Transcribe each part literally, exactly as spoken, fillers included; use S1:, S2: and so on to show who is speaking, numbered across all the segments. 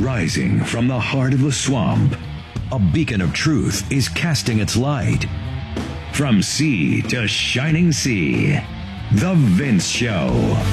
S1: Rising from the heart of the swamp, a beacon of truth is casting its light. From sea to shining sea, The Vince Show.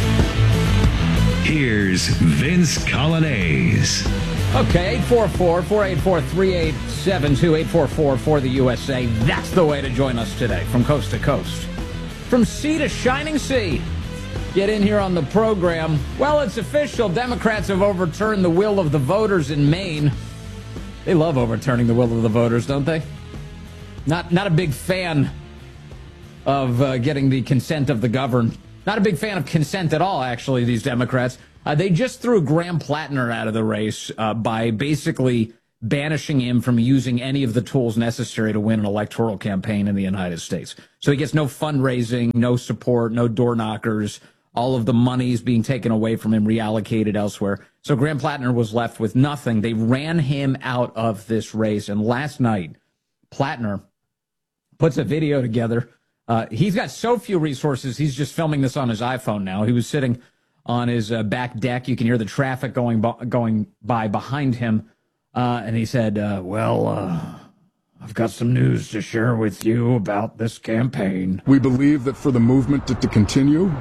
S1: Here's Vince Coglianese.
S2: Okay, eight four four, four eight four, three eight seven two, eight four four for the U S A. That's the way to join us today, from coast to coast. From sea to shining sea. Get in here on the program. Well, it's official. Democrats have overturned the will of the voters in Maine. They love overturning the will of the voters, don't they? Not not a big fan of uh, getting the consent of the governed. Not a big fan of consent at all, actually, these Democrats. Uh, they just threw Graham Plattner out of the race uh, by basically banishing him from using any of the tools necessary to win an electoral campaign in the United States. So he gets no fundraising, no support, no door knockers. All of the money is being taken away from him, reallocated elsewhere. So Graham Plattner was left with nothing. They ran him out of this race. And last night, Plattner puts a video together. Uh, he's got so few resources, he's just filming this on his iPhone now. He was sitting on his uh, back deck. You can hear the traffic going by, going by behind him. Uh, and he said, uh, well, uh, I've got some news to share with you about this campaign.
S3: We believe that for the movement to, to continue,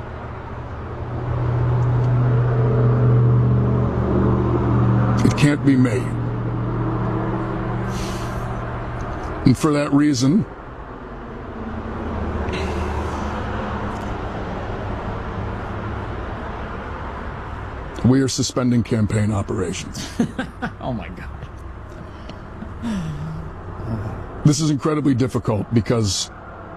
S3: it can't be me. And for that reason, we are suspending campaign operations.
S2: Oh, my God.
S3: This is incredibly difficult because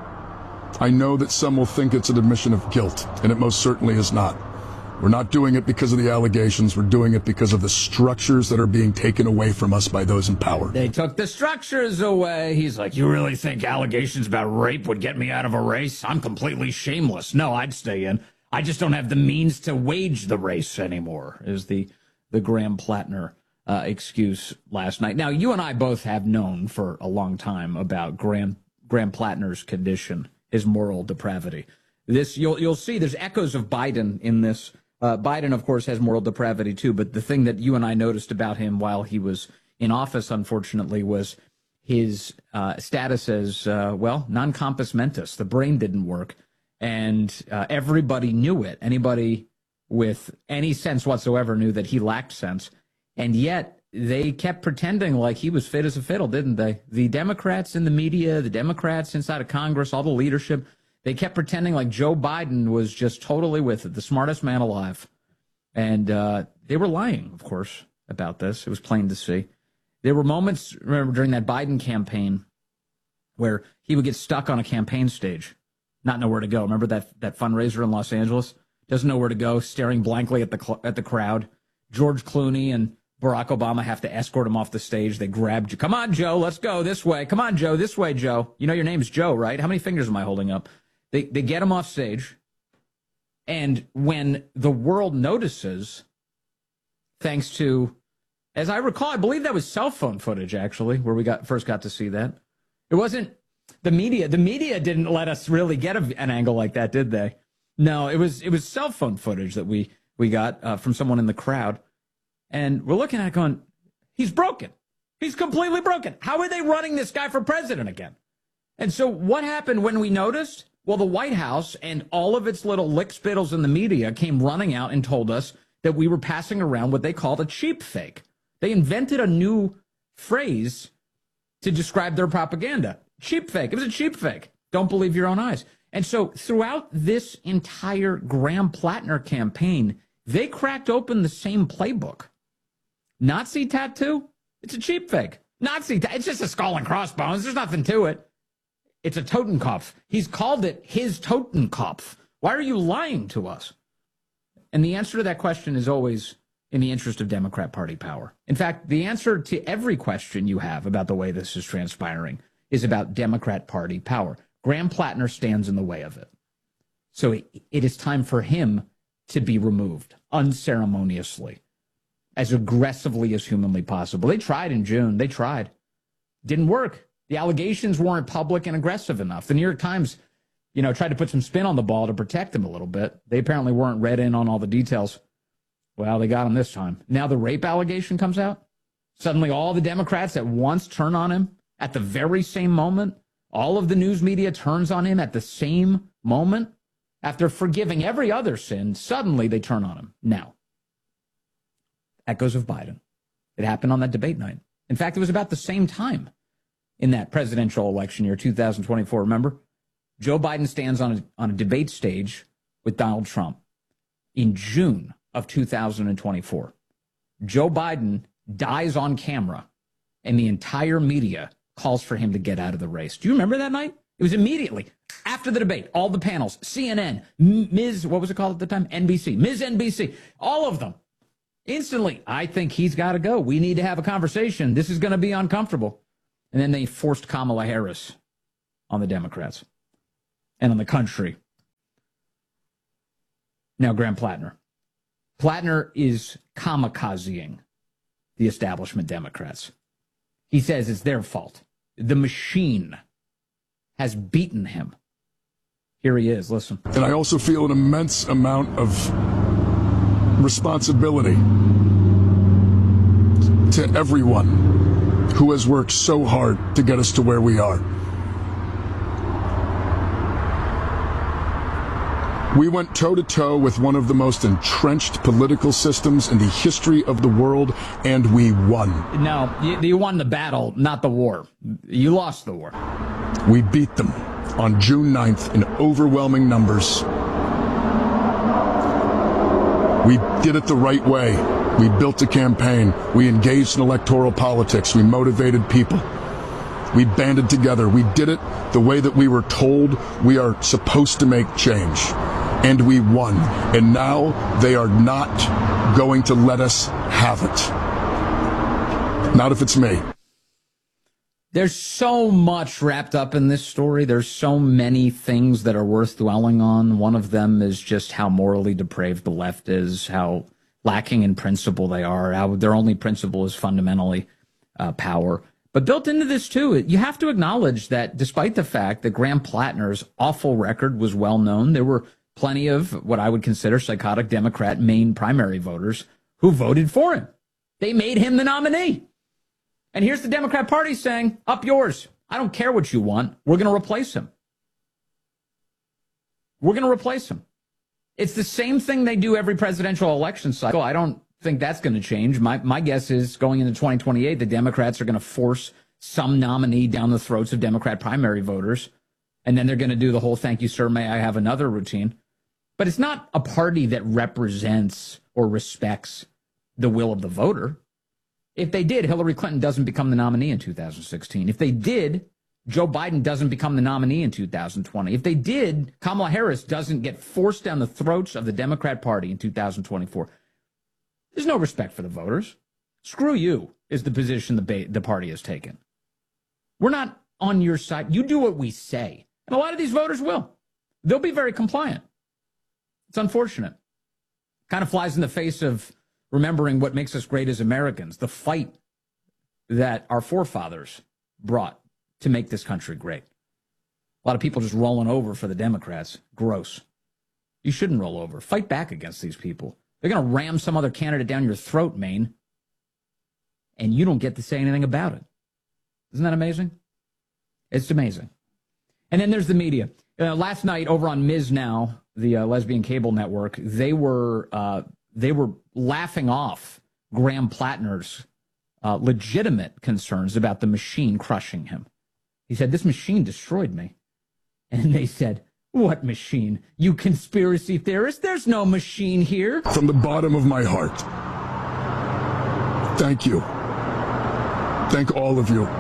S3: I know that some will think it's an admission of guilt, and it most certainly is not. We're not doing it because of the allegations. We're doing it because of the structures that are being taken away from us by those in power.
S2: They took the structures away. He's like, you really think allegations about rape would get me out of a race? I'm completely shameless. No, I'd stay in. I just don't have the means to wage the race anymore, is the, the Graham Plattner uh, excuse last night. Now, you and I both have known for a long time about Graham, Graham Plattner's condition, his moral depravity. This you'll you'll see there's echoes of Biden in this. Uh, Biden, of course, has moral depravity, too. But the thing that you and I noticed about him while he was in office, unfortunately, was his uh, status as, uh, well, non-compos mentis. The brain didn't work. And uh, everybody knew it. Anybody with any sense whatsoever knew that he lacked sense. And yet they kept pretending like he was fit as a fiddle, didn't they? The Democrats in the media, the Democrats inside of Congress, all the leadership, they kept pretending like Joe Biden was just totally with it, the smartest man alive. And uh, they were lying, of course, about this. It was plain to see. There were moments, remember, during that Biden campaign where he would get stuck on a campaign stage, not know where to go. Remember that that fundraiser in Los Angeles? Doesn't know where to go, staring blankly at the cl- at the crowd. George Clooney and Barack Obama have to escort him off the stage. They grabbed you. Come on, Joe, let's go this way. Come on, Joe, this way, Joe. You know your name's Joe, right? How many fingers am I holding up? They they get him off stage. And when the world notices, thanks to, as I recall, I believe that was cell phone footage, actually, where we got first got to see that. It wasn't the media. The media didn't let us really get a, an angle like that, did they? No, it was it was cell phone footage that we, we got uh, from someone in the crowd. And we're looking at it going, he's broken. He's completely broken. How are they running this guy for president again? And so what happened when we noticed? Well, the White House and all of its little lickspittles in the media came running out and told us that we were passing around what they called a cheap fake. They invented a new phrase to describe their propaganda. Cheap fake. It was a cheap fake. Don't believe your own eyes. And so throughout this entire Graham Plattner campaign, they cracked open the same playbook. Nazi tattoo? It's a cheap fake. Nazi ta- it's just a skull and crossbones. There's nothing to it. It's a Totenkopf. He's called it his Totenkopf. Why are you lying to us? And the answer to that question is always in the interest of Democrat Party power. In fact, the answer to every question you have about the way this is transpiring is about Democrat Party power. Graham Plattner stands in the way of it. So it, it is time for him to be removed unceremoniously, as aggressively as humanly possible. They tried in June. They tried. Didn't work. The allegations weren't public and aggressive enough. The New York Times, you know, tried to put some spin on the ball to protect him a little bit. They apparently weren't read in on all the details. Well, they got him this time. Now the rape allegation comes out. Suddenly all the Democrats at once turn on him at the very same moment. All of the news media turns on him at the same moment. After forgiving every other sin, suddenly they turn on him. Now, echoes of Biden. It happened on that debate night. In fact, it was about the same time in that presidential election year, two thousand twenty-four, remember? Joe Biden stands on a, on a debate stage with Donald Trump in June of two thousand twenty-four. Joe Biden dies on camera, and the entire media calls for him to get out of the race. Do you remember that night? It was immediately after the debate. All the panels, C N N, Miz, what was it called at the time? N B C, Miz N B C, all of them. Instantly, I think he's got to go. We need to have a conversation. This is going to be uncomfortable. And then they forced Kamala Harris on the Democrats and on the country. Now, Graham Plattner. Plattner is kamikazeing the establishment Democrats. He says it's their fault. The machine has beaten him. Here he is. Listen.
S3: And I also feel an immense amount of responsibility to everyone who has worked so hard to get us to where we are. We went toe-to-toe with one of the most entrenched political systems in the history of the world, and we won.
S2: No, you, you won the battle, not the war. You lost the war.
S3: We beat them on June ninth in overwhelming numbers. We did it the right way. We built a campaign. We engaged in electoral politics. We motivated people. We banded together. We did it the way that we were told we are supposed to make change. And we won. And now they are not going to let us have it. Not if it's me.
S2: There's so much wrapped up in this story. There's so many things that are worth dwelling on. One of them is just how morally depraved the left is, how lacking in principle they are, how their only principle is fundamentally uh, power. But built into this, too, you have to acknowledge that despite the fact that Graham Plattner's awful record was well known, there were plenty of what I would consider psychotic Democrat Maine primary voters who voted for him. They made him the nominee. And here's the Democrat Party saying, up yours. I don't care what you want. We're going to replace him. We're going to replace him. It's the same thing they do every presidential election cycle. I don't think that's going to change. My my guess is going into twenty twenty-eight, the Democrats are going to force some nominee down the throats of Democrat primary voters. And then they're going to do the whole thank you, sir, may I have another routine. But it's not a party that represents or respects the will of the voter. If they did, Hillary Clinton doesn't become the nominee in two thousand sixteen. If they did, Joe Biden doesn't become the nominee in two thousand twenty. If they did, Kamala Harris doesn't get forced down the throats of the Democrat Party in two thousand twenty-four. There's no respect for the voters. Screw you is the position the, ba- the party has taken. We're not on your side. You do what we say. And a lot of these voters will. They'll be very compliant. It's unfortunate. Kind of flies in the face of remembering what makes us great as Americans, the fight that our forefathers brought to make this country great. A lot of people just rolling over for the Democrats. Gross. You shouldn't roll over. Fight back against these people. They're going to ram some other candidate down your throat, Maine, and you don't get to say anything about it. Isn't that amazing? It's amazing. And then there's the media. Uh, last night over on Miz Now, the uh, lesbian cable network, they were uh, they were laughing off Graham Plattner's uh, legitimate concerns about the machine crushing him. He said, this machine destroyed me. And they said, what machine? You conspiracy theorist? There's no machine here.
S3: From the bottom of my heart, thank you. Thank all of you.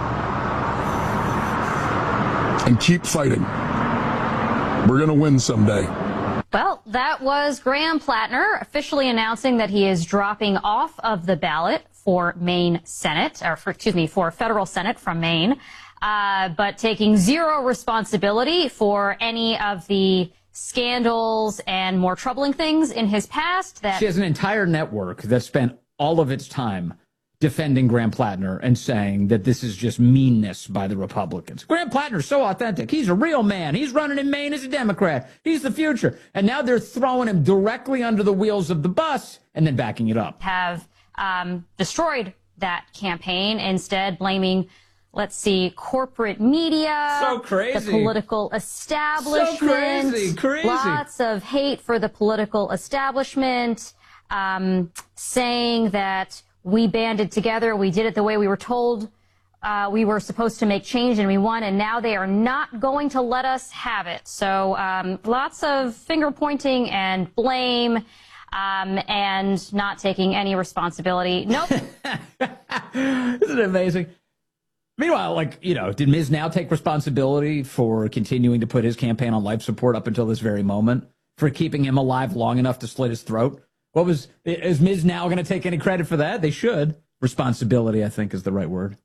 S3: And keep fighting. We're going to win someday.
S4: Well, that was Graham Plattner officially announcing that he is dropping off of the ballot for Maine Senate, or for, excuse me, for federal Senate from Maine. Uh, but taking zero responsibility for any of the scandals and more troubling things in his past. That
S2: she has an entire network that spent all of its time defending Graham Plattner and saying that this is just meanness by the Republicans. Graham Plattner's so authentic. He's a real man. He's running in Maine as a Democrat. He's the future. And now they're throwing him directly under the wheels of the bus and then backing it up.
S4: Have um, destroyed that campaign, instead blaming, let's see, corporate media,
S2: so crazy.
S4: the political establishment,
S2: so crazy, crazy.
S4: Lots of hate for the political establishment, um, saying that we banded together, we did it the way we were told uh, we were supposed to make change, and we won, and now they are not going to let us have it. So um, lots of finger pointing and blame, um, and not taking any responsibility. Nope.
S2: Isn't it amazing? Meanwhile, like, you know, did Miz Now take responsibility for continuing to put his campaign on life support up until this very moment, for keeping him alive long enough to slit his throat? What was, is Miz Now going to take any credit for that? They should. Responsibility, I think, is the right word.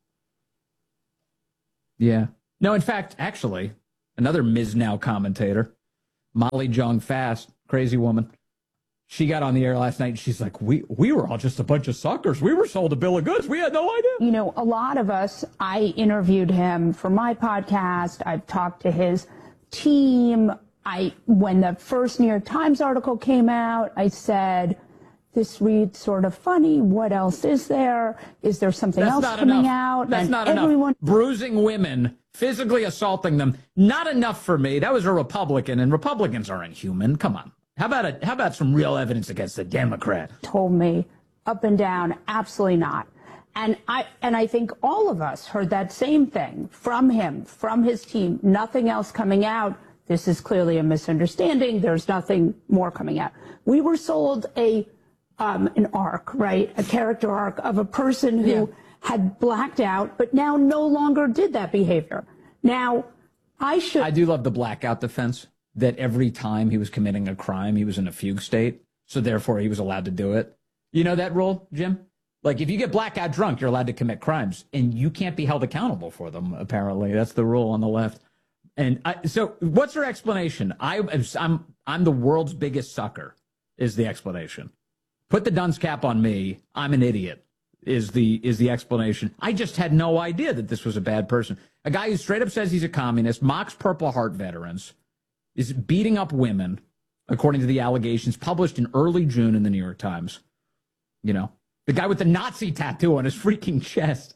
S2: Yeah. No, in fact, actually, another Miz Now commentator, Molly Jong Fast, crazy woman. She got on the air last night and she's like, we we were all just a bunch of suckers. We were sold a bill of goods. We had no idea.
S5: You know, a lot of us, I interviewed him for my podcast. I've talked to his team. I, when the first New York Times article came out, I said, this reads sort of funny. What else is there? Is there something
S2: That's
S5: else
S2: not
S5: coming
S2: enough.
S5: out?
S2: That's
S5: and
S2: not
S5: everyone-
S2: enough. Bruising women, physically assaulting them, not enough for me. That was a Republican, and Republicans aren't human. Come on. How about a, how about some real evidence against a Democrat?
S5: Told me up and down, absolutely not. And I and I think all of us heard that same thing from him, from his team. Nothing else coming out. This is clearly a misunderstanding. There's nothing more coming out. We were sold a um, an arc, right? A character arc of a person who yeah. had blacked out, but now no longer did that behavior. Now, I should.
S2: I do love the blackout defense, that every time he was committing a crime, he was in a fugue state, so therefore he was allowed to do it. You know that rule, Jim? Like, if you get blackout drunk, you're allowed to commit crimes, and you can't be held accountable for them, apparently. That's the rule on the left. And I, so what's her explanation? I, I'm I'm the world's biggest sucker, is the explanation. Put the dunce cap on me. I'm an idiot, is the is the explanation. I just had no idea that this was a bad person. A guy who straight up says he's a communist, mocks Purple Heart veterans, is beating up women, according to the allegations published in early June in the New York Times. You know, the guy with the Nazi tattoo on his freaking chest.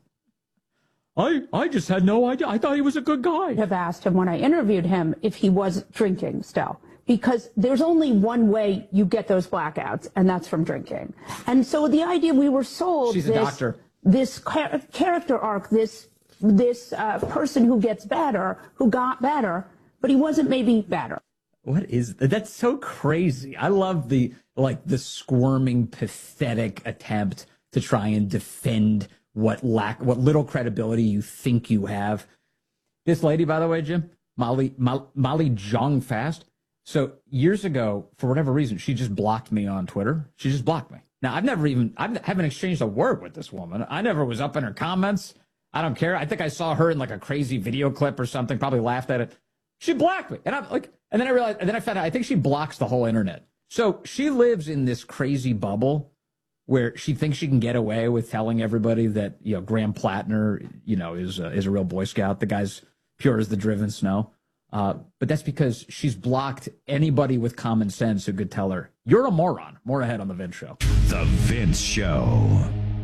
S2: I I just had no idea. I thought he was a good guy.
S5: I have asked him when I interviewed him if he was drinking still, because there's only one way you get those blackouts, and that's from drinking. And so the idea we were sold
S2: She's
S5: this,
S2: a doctor.
S5: this char- character arc, this this uh, person who gets better, who got better, but he wasn't maybe better.
S2: What is that? That's so crazy. I love the like the squirming, pathetic attempt to try and defend what lack, what little credibility you think you have. This lady, by the way, Jim, Molly Mo- Molly Jong Fast. So years ago, for whatever reason, she just blocked me on Twitter. She just blocked me. Now I've never even I haven't exchanged a word with this woman. I never was up in her comments. I don't care. I think I saw her in like a crazy video clip or something. Probably laughed at it. She blocked me. And I'm like, and then I realized, and then I found out, I think she blocks the whole internet. So she lives in this crazy bubble where she thinks she can get away with telling everybody that, you know, Graham Plattner, you know, is a, is a real Boy Scout. The guy's pure as the driven snow. Uh, but that's because she's blocked anybody with common sense who could tell her, you're a moron. More ahead on The Vince Show.
S1: The Vince Show.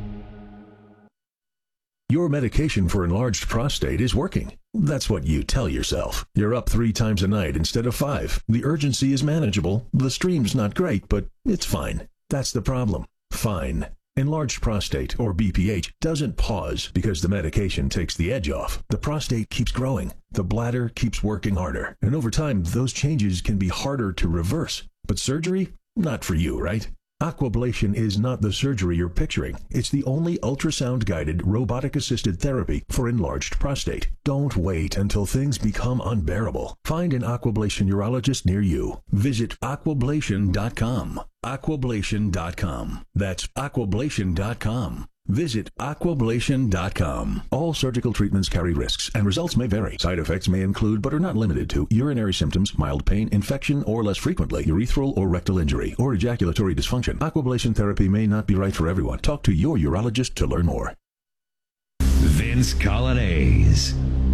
S6: Your medication for enlarged prostate is working. That's what you tell yourself. You're up three times a night instead of five. The urgency is manageable. The stream's not great, but it's fine. That's the problem. Fine. Enlarged prostate, or B P H, doesn't pause because the medication takes the edge off. The prostate keeps growing. The bladder keeps working harder. And over time, those changes can be harder to reverse. But surgery? Not for you, right? Aquablation is not the surgery you're picturing. It's the only ultrasound-guided, robotic-assisted therapy for enlarged prostate. Don't wait until things become unbearable. Find an Aquablation urologist near you. Visit aquablation dot com. aquablation dot com. That's aquablation dot com. Visit aquablation dot com. All surgical treatments carry risks, and results may vary. Side effects may include, but are not limited to, urinary symptoms, mild pain, infection, or less frequently, urethral or rectal injury, or ejaculatory dysfunction. Aquablation therapy may not be right for everyone. Talk to your urologist to learn more.
S1: Vince Coglianese.